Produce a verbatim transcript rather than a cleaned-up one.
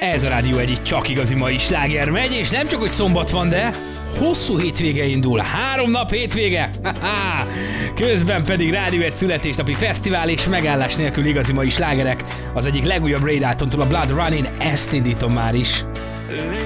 Ez a rádió egyik csak igazi mai sláger megy, és nem csak, hogy szombat van, de hosszú hétvége indul, három nap hétvége, ha-ha! Közben pedig rádió egy születésnapi fesztivál és megállás nélkül igazi mai slágerek. Az egyik legújabb Ray Daltontól a Blood Running, ezt indítom már is.